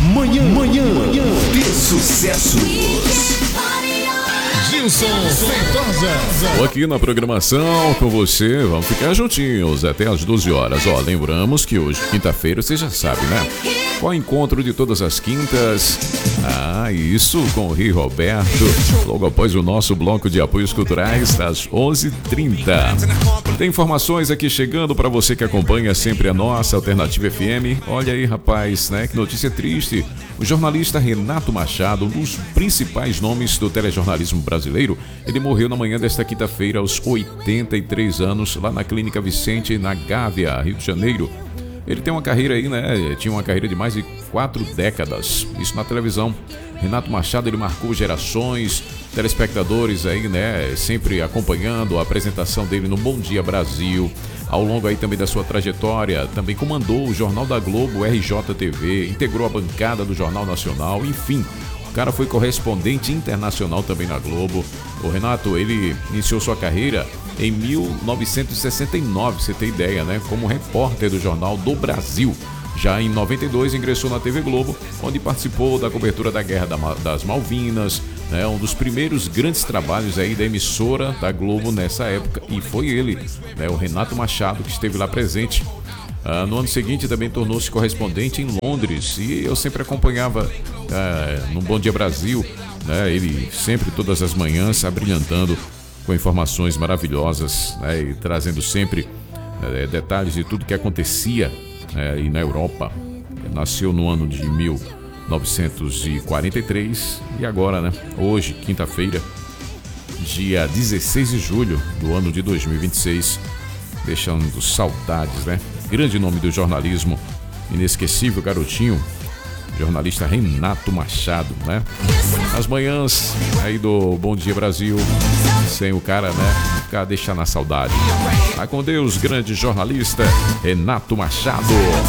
Manhã de sucessos. Gilson Feitosa. Aqui na programação com você, vamos ficar juntinhos até as 12 horas. Ó, lembramos que hoje, quinta-feira, você já sabe, né? Qual encontro de todas as quintas? Isso, com o Rui Roberto, logo após o nosso bloco de apoios culturais, às 11h30. Tem informações aqui chegando para você que acompanha sempre a nossa Alternativa FM. Olha aí, rapaz, né? Que notícia triste. O jornalista Renato Machado, um dos principais nomes do telejornalismo brasileiro, ele morreu na manhã desta quinta-feira, aos 83 anos, lá na Clínica Vicente, na Gávea, Rio de Janeiro. Ele tem uma carreira aí, né? Tinha uma carreira de mais de 4 décadas, isso na televisão. Renato Machado, ele marcou gerações, telespectadores aí, né? Sempre acompanhando a apresentação dele no Bom Dia Brasil. Ao longo aí também da sua trajetória, também comandou o Jornal da Globo, RJTV, integrou a bancada do Jornal Nacional, enfim. O cara foi correspondente internacional também na Globo. O Renato, ele iniciou sua carreira em 1969, você tem ideia, né? Como repórter do Jornal do Brasil. Já em 92 ingressou na TV Globo, onde participou da cobertura da Guerra das Malvinas, né? Um dos primeiros grandes trabalhos aí da emissora da Globo nessa época. E foi ele, né? O Renato Machado, que esteve lá presente. No ano seguinte também tornou-se correspondente em Londres e eu sempre acompanhava no Bom Dia Brasil, né? Ele sempre, todas as manhãs, abrilhantando com informações maravilhosas, né? E trazendo sempre detalhes de tudo que acontecia e na Europa. Nasceu no ano de 1943 e agora, né? Hoje, quinta-feira, dia 16 de julho do ano de 2026, deixando saudades, né? Grande nome do jornalismo, inesquecível garotinho, jornalista Renato Machado, né? As manhãs aí do Bom Dia Brasil, sem o cara, né? Ficar deixar na saudade. Vai com Deus, grande jornalista Renato Machado.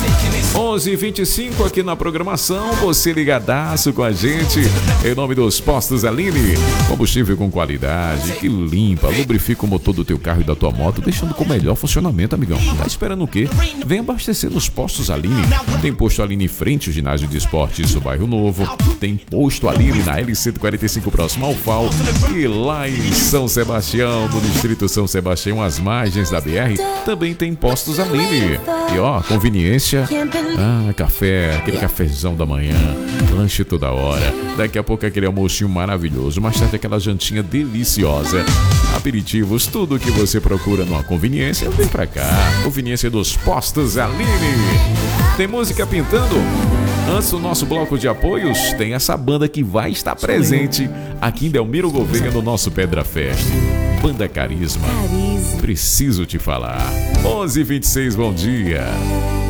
11h25 aqui na programação, você ligadaço com a gente, em nome dos Postos Aline, combustível com qualidade, que limpa, lubrifica o motor do teu carro e da tua moto, deixando com melhor funcionamento, amigão. Tá esperando o quê? Vem abastecer nos Postos Aline. Tem posto Aline em frente ao ginásio de esportes do Bairro Novo, tem posto Aline na L145 próximo ao FAO e lá em São Sebastião, no distrito São Sebastião, às margens da BR, também tem postos Aline. E ó, conveniência, café, aquele cafezão da manhã, lanche toda hora, daqui a pouco aquele almocinho maravilhoso, mais tarde aquela jantinha deliciosa, aperitivos, tudo que você procura numa conveniência, vem pra cá, conveniência dos postos Aline. Tem música pintando? Antes do nosso bloco de apoios, tem essa banda que vai estar presente aqui em Delmiro Gouveia no nosso Pedra Fest. Banda Carisma. Preciso te falar. 11h26, bom dia.